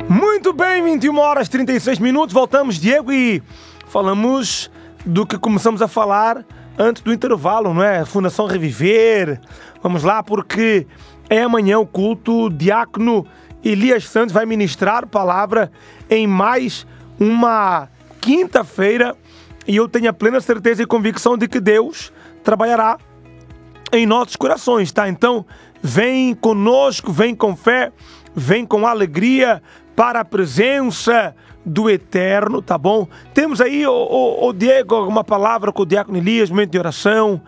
Muito bem, 21 horas 36 minutos, voltamos, Diego, e falamos do que começamos a falar antes do intervalo, não é? Fundação Reviver. Vamos lá, porque é amanhã o culto. O diácono Elias Santos vai ministrar palavra em mais uma quinta-feira, e eu tenho a plena certeza e convicção de que Deus trabalhará em nossos corações, tá? Então, vem conosco, vem com fé, vem com alegria para a presença do Eterno, tá bom? Temos aí, o Diego, alguma palavra com o diácono Elias, momento de oração.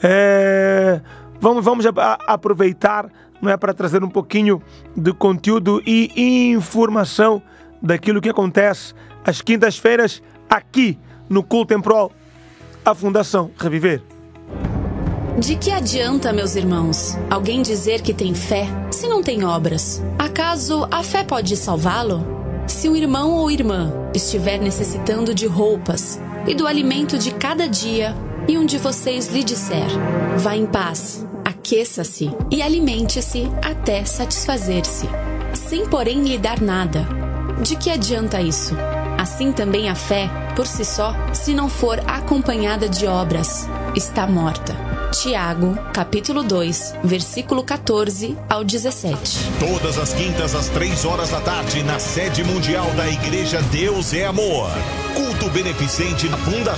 Vamos aproveitar, não é, para trazer um pouquinho de conteúdo e informação daquilo que acontece às quintas-feiras aqui no culto temporal, a Fundação Reviver. De que adianta, meus irmãos, alguém dizer que tem fé se não tem obras? Acaso a fé pode salvá-lo? Se um irmão ou irmã estiver necessitando de roupas e do alimento de cada dia, e um de vocês lhe disser: vá em paz, aqueça-se e alimente-se até satisfazer-se, sem porém lhe dar nada, de que adianta isso? Assim também a fé, por si só, se não for acompanhada de obras, está morta. Tiago, capítulo 2, versículo 14 ao 17. Todas as quintas às 3 horas da tarde, na sede mundial da Igreja Deus é Amor. Culto beneficente na Fundação